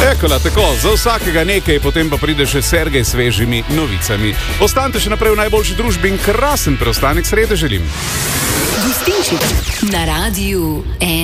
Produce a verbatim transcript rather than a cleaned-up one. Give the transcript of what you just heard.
Ekola, tako, za vsakega nekaj, potem pa pride še Sergej s svežimi novicami. Ostanite še naprej v najboljši družbi in krasen preostanek srede želim. Gostinček na Radiu N.